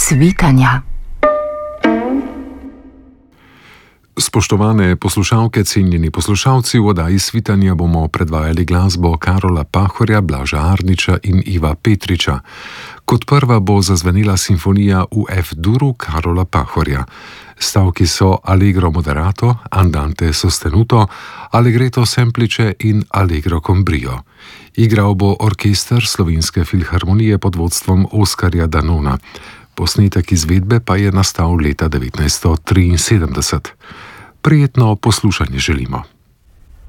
svitanja. Spoštovane poslušalke, cenjeni poslušalci, v oddaji Svitanja bomo predvajali glasbo Karola Pahorja, Blaža Arniča in Iva Petriča. Kot prva bo zazvenela simfonija v F-duru Karola Pahorja. Stavki so Allegro moderato, Andante sostenuto, Allegretto semplice in Allegro con brio. Igral bo orkester Slovenske filharmonije pod vodstvom Oskarja Danona. Posnetek izvedbe pa je nastal leta 1973. Prijetno poslušanje želimo.